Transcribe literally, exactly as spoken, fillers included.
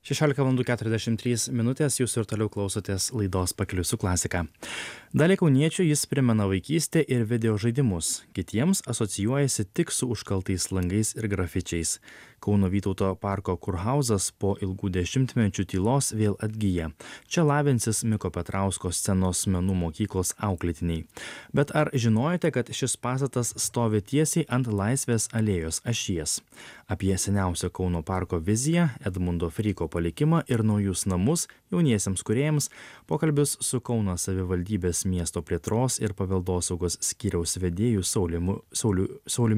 šešiolika valandų keturiasdešimt trys minutės, jūs ir toliau klausotės laidos Pakeliui su klasika. Daliai kauniečių jis primena vaikystę ir video žaidimus, kitiems asocijuojasi tik su užkaltais langais ir grafičiais. Kauno Vytauto parko kurhauzas po ilgų dešimtmečių tylos vėl atgyja. Čia lavinsis Miko Petrausko scenos menų mokyklos auklėtiniai. Bet ar žinojote, kad šis pastatas stovi tiesiai ant Laisvės alėjos ašies? Apie seniausią Kauno parko viziją, Edmundo Fryko palikimą ir naujus namus jauniesiems kūrėjams pokalbis su Kauno savivaldybės miesto plėtros ir paveldosaugos skyriaus vedėju Saulimu, Sauliu, Sauliumi